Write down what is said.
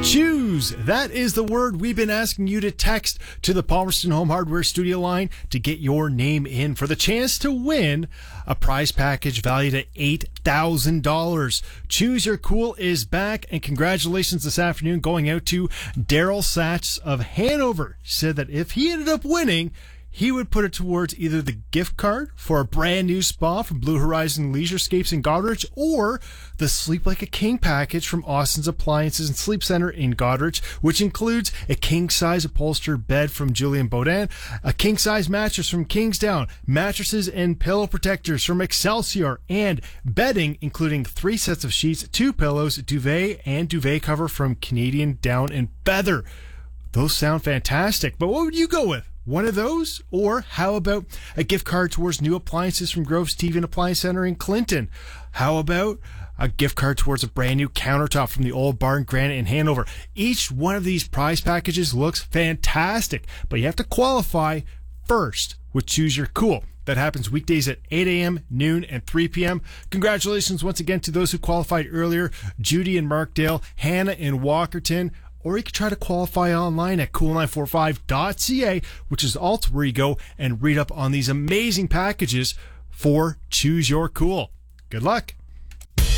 Choose. That is the word we've been asking you to text to the Palmerston Home Hardware studio line to get your name in for the chance to win a prize package valued at $8,000. Choose Your Cool is back, and congratulations this afternoon going out to Daryl Satch of Hanover. He said that if he ended up winning, he would put it towards either the gift card for a brand new spa from Blue Horizon Leisurescapes in Goderich, or the Sleep Like a King package from Austin's Appliances and Sleep Center in Goderich, which includes a king-size upholstered bed from Julian Baudin, a king-size mattress from Kingsdown, mattresses and pillow protectors from Excelsior, and bedding including 3 sets of sheets, 2 pillows, duvet, and duvet cover from Canadian Down and Feather. Those sound fantastic, but what would you go with? One of those? Or how about a gift card towards new appliances from Grove's TV and Appliance Center in Clinton? How about a gift card towards a brand new countertop from the Old Barn Granite in Hanover? Each one of these prize packages looks fantastic, but you have to qualify first with Choose Your Cool. That happens weekdays at 8 a.m., noon, and 3 p.m. Congratulations once again to those who qualified earlier: Judy in Markdale, Hannah in Walkerton. Or you can try to qualify online at cool945.ca, which is also where you go and read up on these amazing packages for Choose Your Cool. Good luck.